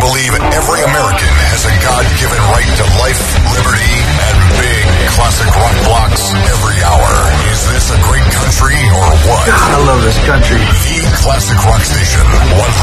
believe every American has a God-given right to life, liberty, and big classic rock blocks every hour. Is this a great country or what? God, I love this country. The Classic Rock Station,